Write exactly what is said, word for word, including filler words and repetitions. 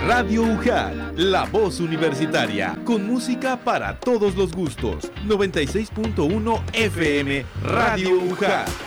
Radio U J A T, la voz universitaria, con música para todos los gustos. noventa y seis punto uno F M, Radio U J A T.